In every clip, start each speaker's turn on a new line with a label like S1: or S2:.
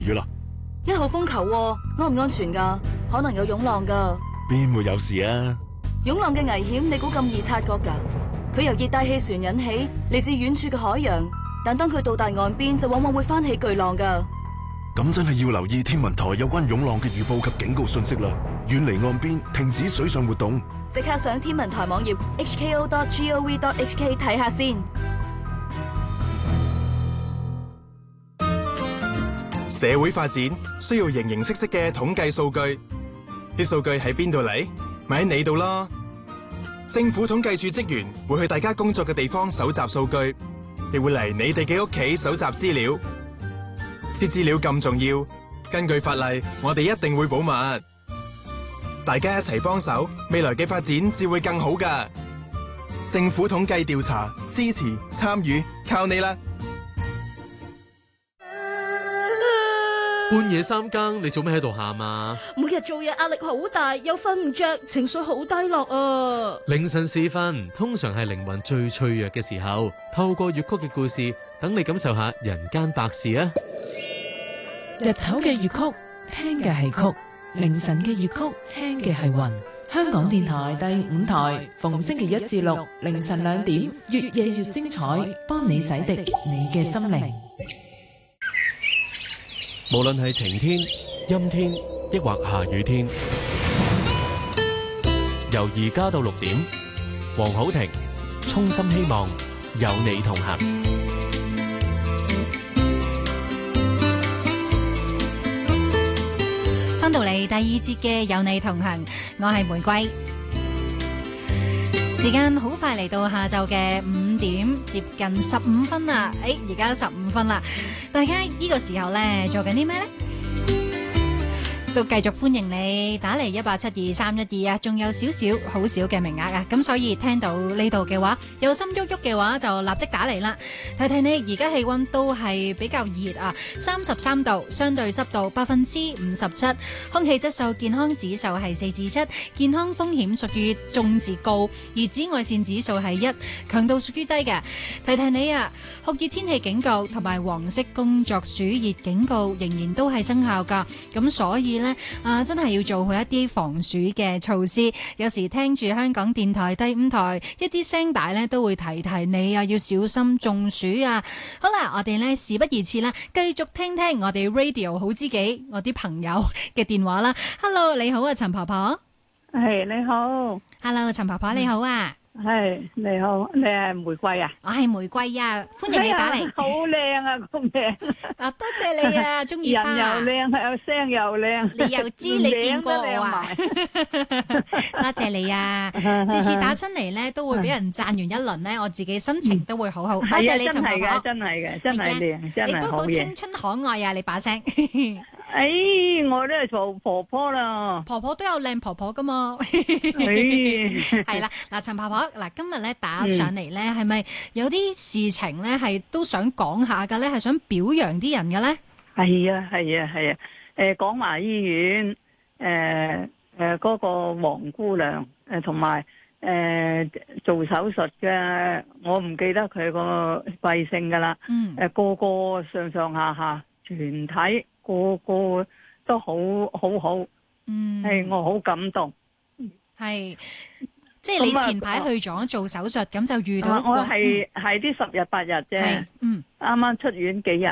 S1: 雨啦
S2: ！1號風球喎，安唔安全㗎？可能有湧浪㗎。
S1: 邊會有事啊？
S2: 湧浪嘅危險，你估咁易察覺㗎？佢由熱帶氣旋引起，嚟自遠處嘅海洋，但當佢到達岸邊，就往往會翻起巨浪㗎。
S1: 咁真係要留意天文台有關湧浪嘅預報及警告信息啦，遠離岸邊，停止水上活動。
S2: 即刻上天文台網頁 hko.gov.hk 睇下先。
S3: 社會發展需要形形色色嘅統計數據，啲數據喺邊度嚟？咪喺你度咯。政府統計處職員會去大家工作嘅地方搜集數據，亦會嚟你哋嘅屋企搜集資料。啲資料咁重要，根據法例，我哋一定會保密。大家一齊幫手，未來嘅發展至會更好㗎。政府統計調查，支持參與，靠你啦！
S4: 半夜3更，你做咩喺度喊啊？
S5: 每日做嘢壓力好大，又瞓唔着，情緒好低落啊！
S4: 凌晨時分，通常係靈魂最脆弱嘅時候，透過粵曲嘅故事，等你感受下人間百事啊！
S6: 日頭嘅粵曲，聽嘅係曲；凌晨嘅粵曲，聽嘅係魂。香港電台第5台，逢星期1至6凌晨2點，越夜越精彩，幫你洗滌你嘅心靈。
S4: 無論係晴天、陰天，抑或下雨天，由而家到6點，黃好庭衷心希望有你同行。
S7: 翻到嚟第2節嘅有你同行，我係玫瑰。時間好快嚟到下晝嘅5點，接近15分啦。而家15分啦，大家呢個時候呢做緊啲咩呢？都繼續歡迎你打嚟1872312啊，仲有好少嘅名額啊，咁所以聽到呢度嘅話，有心喐喐嘅話就立即打嚟啦。睇睇你而家氣溫都係比較熱啊，33度，相對濕度57%，空氣質素健康指數係4至7，健康風險屬於中至高，而紫外線指數係1，強度屬於低嘅。睇睇你啊，酷熱天氣警告同埋黃色工作暑熱警告仍然都係生效噶，咁所以真係要做好一啲防暑嘅措施。有時聽住香港電台第5台一啲聲帶呢，都會提提你啊，要小心中暑啊。好啦，我哋呢事不宜遲啦，繼續聽聽我哋 Radio 好知己我啲朋友嘅電話啦。Hello， 你好啊，陳婆婆。
S8: 係你好。
S7: Hello， 陳婆婆你好啊。
S8: 係你好，你係玫瑰啊？
S7: 我係玫瑰啊，歡迎你打嚟。
S8: 好靚啊，咁靚
S7: 啊！多謝你啊，中意花。
S8: 人又靚，有聲又靚。
S7: 你又知你見過我啊？多謝你啊！次次打親嚟咧，都會俾人讚完一輪咧，我自己心情都會好好。多謝你，陳婆婆。
S8: 真係嘅，真係靚，真係好嘢。
S7: 你都好青春可愛啊！你把聲。
S8: 我都係做婆婆啦。
S7: 婆婆都有靚婆婆噶嘛。係啦，嗱，陳婆婆，嗱，今日咧打上嚟咧，係咪有啲事情咧係都想講下嘅咧？係想表揚啲人嘅咧？
S8: 係啊。廣華醫院嗰個黃姑娘同埋做手術嘅，我唔記得佢個貴姓噶啦。個個上上下下全體個個都好。我好感動。係。
S7: 即係你前排去咗做手術，咁就遇到
S8: 我係啲10日8日啫，啱啱出院幾日，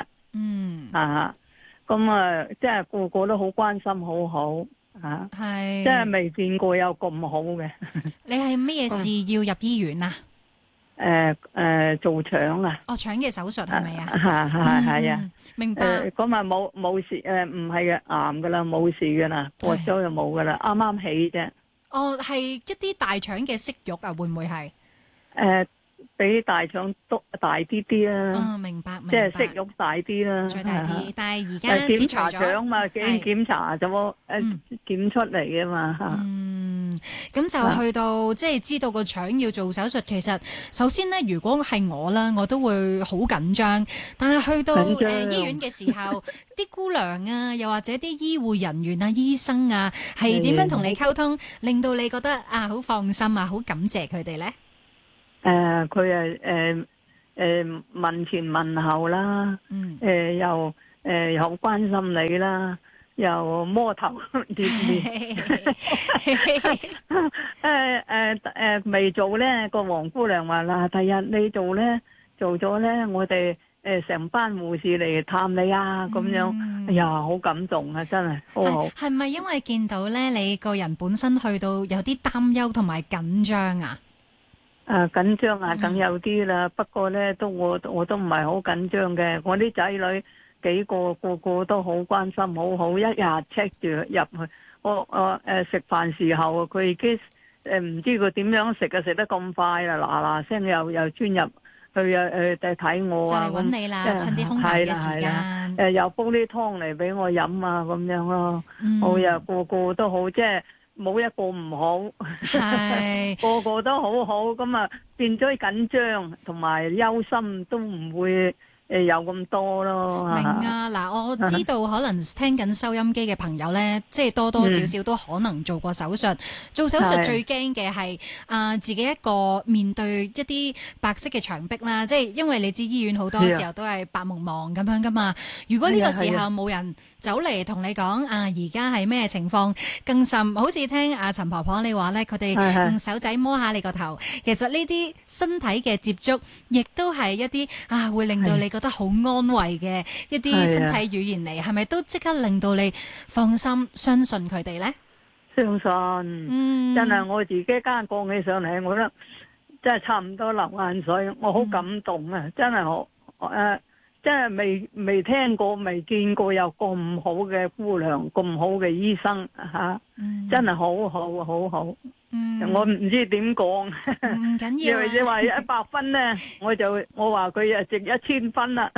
S8: 咁即係個個都好關心，好好即係未見過有咁好嘅。
S7: 你係咩事要入醫院啊？
S8: 做腸啊！
S7: 哦，腸嘅手術係咪啊？
S8: 係啊，明白。咁啊冇事，唔係嘅癌噶啦，冇事噶啦，割咗就冇噶啦，啱啱起啫。
S7: 哦，係一啲大腸嘅息肉啊，會唔會係？
S8: 比大腸都大啲啦。
S7: 明白。
S8: 即係息肉大啲啦。
S7: 再大啲，但係而家
S8: 檢查腸嘛，檢查咗檢出嚟嘅嘛。
S7: 咁就去到即係知道個腸要做手術，其實首先呢，如果係我啦，我都會好緊張。但係去到醫院嘅時候，啲姑娘啊，又或者啲醫護人員啊、醫生啊，係點樣同你溝通，令到你覺得啊好放心啊，好感謝佢哋咧？佢
S8: 問前問後啦，又又關心你啦，又摸頭連未做咧，個黃姑娘話嗱，第日你做咗咧，我哋成班護士嚟探你啊，咁樣，哎呀，好感動啊，真係好好。
S7: 係咪因為見到咧，你個人本身去到有啲擔憂同埋緊張啊？
S8: 緊張啊，梗有啲啦。不過咧，我都唔係好緊張嘅。我啲仔女幾個個都好關心，好好，一日 check 住入去。我食飯時候，佢已經唔知佢點樣食啊，食得咁快啦，嗱聲又鑽入去睇我啊，
S7: 就嚟揾你啦，趁啲空閒嘅時間。
S8: 又煲啲湯嚟俾我飲啊，咁樣咯。好呀，個個都好，即係。冇一個唔好，個個都好好，咁啊變咗緊張同埋憂心都唔會有咁多咯。
S7: 明啊，嗱，我知道可能聽緊收音機嘅朋友呢，即係多多少少都可能做過手術。做手術最驚嘅係自己一個面對一啲白色嘅牆壁啦，即係因為你知醫院好多時候都係白茫茫咁樣噶嘛。如果呢個時候冇人走嚟同你講而家係咩情況，更甚好似聽陳婆婆你話咧，佢哋用手仔摸下你個頭，其實呢啲身體嘅接觸，亦都係一啲會令到你覺得好安慰嘅一啲身體語言嚟，係咪都即刻令到你放心相信佢哋咧？
S8: 相信，真係我自己間講起上嚟，我覺得真係差唔多流眼水，我好感動啊！真係好真係未聽過、未見過有咁好嘅姑娘、咁好嘅醫生真係好好好好。我唔知點講，
S7: 唔緊要。
S8: 你話100分咧，我話佢值1000分啦。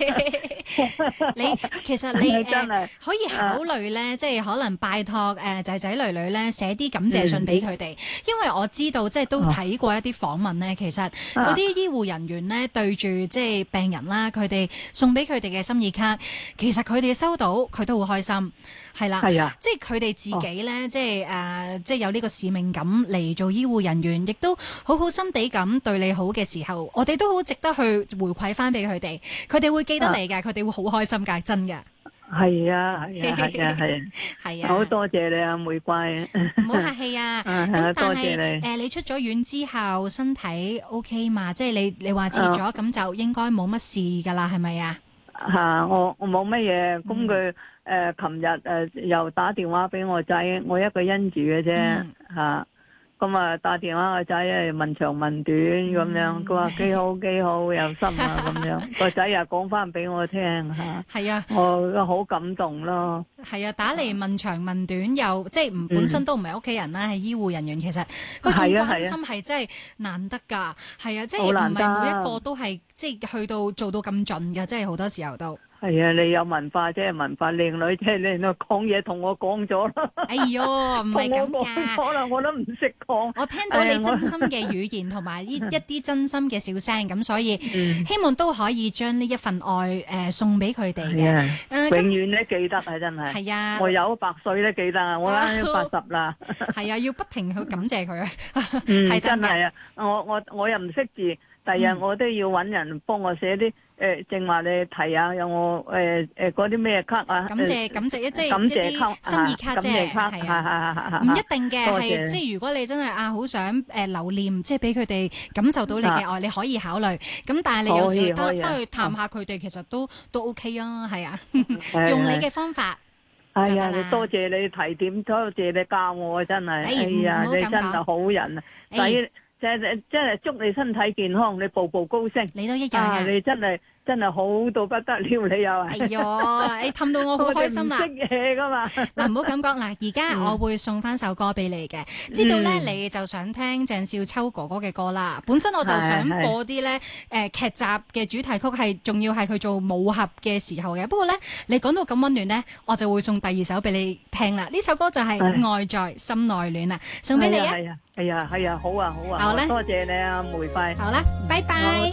S7: 其實你
S8: 真係
S7: 可以考慮咧，即係可能拜託仔仔女女咧寫啲感謝信俾佢哋，因為我知道即係都睇過一啲訪問咧，其實嗰啲醫護人員咧對住即係病人啦，佢哋送俾佢哋嘅心意卡，其實佢哋收到佢都好開心。係啦，即係佢哋自己咧，即係有呢個使命感嚟做醫護人員，亦都好好心地咁對你好嘅時候，我哋都好值得去回饋翻俾佢哋，佢哋會記得你㗎，佢哋會好開心㗎，真㗎。
S8: 係啊，係啊，好多謝你啊，玫瑰。
S7: 唔好客氣啊，咁但係你出咗院之後身體 OK 嘛？即係你話切咗咁就應該冇乜事㗎啦，係咪啊？
S8: 我冇乜嘢，咁佢琴日又打電話俾我仔，我一個人住嘅啫咁打電話個仔問長問短咁樣，佢話幾好有心啊咁樣，個仔又講翻俾我聽
S7: 係啊，
S8: 我好感動咯。
S7: 係啊，打嚟問長問短又即係本身都唔係屋企人啦，係醫護人員，其實嗰種關心係真係難得㗎。係啊，即係唔係每一個都係即係去到做到咁盡㗎，即係好多時候都。係
S8: 啊，你有文化即係文化，靚女即係靚女，講嘢同我講咗啦。
S7: 哎喲，唔係咁㗎。
S8: 可能我都唔識講。
S7: 我聽到你真心嘅語言同埋呢一啲真心嘅笑聲，咁所以希望都可以將呢一份愛送俾佢哋嘅。
S8: 永遠都記得啊，真係。係啊，我有100歲都記得啊，我啱80啦。
S7: 係啊，要不停去感謝佢。
S8: 係真係啊！我又唔識字，第日我都要揾人幫我寫啲。正話你提下有我嗰啲咩卡啊？
S7: 感謝即係一啲心意卡啫，係啊，唔一定嘅，係即係如果你真係好想留念，即係俾佢哋感受到你嘅愛，你可以考慮。咁但係你有時得翻去探下佢哋，其實都 OK 啊，係啊，用你嘅方法。
S8: 係啊，多謝你提點，多謝你教我，真係。哎呀，你真係好人啊！即係祝你身體健康，你步步高升。
S7: 你都一樣
S8: 你真係好到不得了，你又係。
S7: 哎喲，你氹到我好開心啦！
S8: 我哋唔識嘢噶嘛。
S7: 嗱，唔好咁講。嗱，而家我會送翻首歌俾你嘅。知道咧，你就想聽鄭少秋哥哥嘅歌啦。本身我就想播啲咧劇集嘅主題曲，係仲要係佢做武俠嘅時候嘅。不過咧，你講到咁溫暖咧，我就會送第二首俾你聽啦。呢首歌就係《愛在心內戀》啊，送俾你啊！
S8: 係啊，好啊，好咧，多謝你啊，玫瑰。
S7: 好啦，拜拜。